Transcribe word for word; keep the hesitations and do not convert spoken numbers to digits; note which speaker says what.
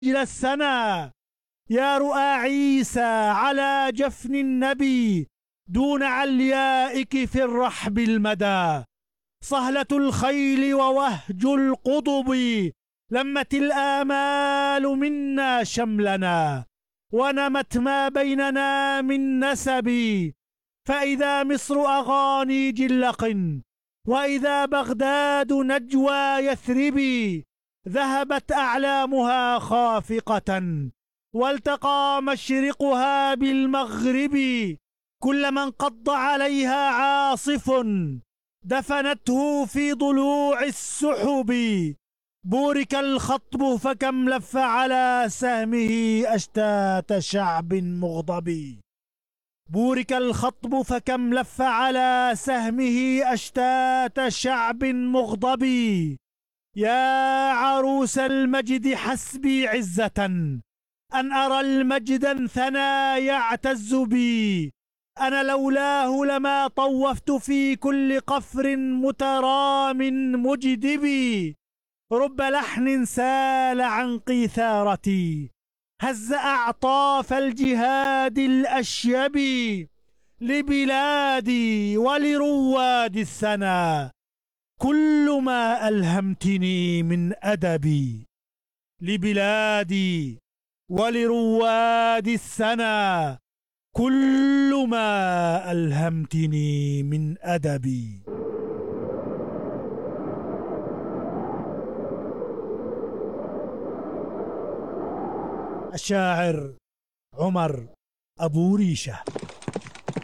Speaker 1: إلى السنا يا رؤى عيسى على جفن النبي دون عليائك في الرحب المدى. صهلة الخيل ووهج القضب لمت الآمال منا شملنا ونمت ما بيننا من نسب. فإذا مصر أغاني جلق وإذا بغداد نجوى يثربي ذهبت أعلامها خافقة والتقى مشرقها بالمغرب. كلما انقض عليها عاصف دفنته في ضلوع السحب. بورك الخطب فكم لف على سهمه أشتات شعب مغضب. بورك الخطب فكم لف على سهمه أشتات شعب مغضب. يا عروس المجد حسبي عزة أن أرى المجد ثنا يعتز بي. أنا لولاه لما طوفت في كل قفر مترام مجدب. رب لحن سال عن قيثارتي هز أعطاف الجهاد الأشيب. لبلادي ولرواد السنا كل ما ألهمتني من أدبي. لبلادي ولرواد السنا كل ما ألهمتني من أدبي. الشاعر عمر أبو ريشة.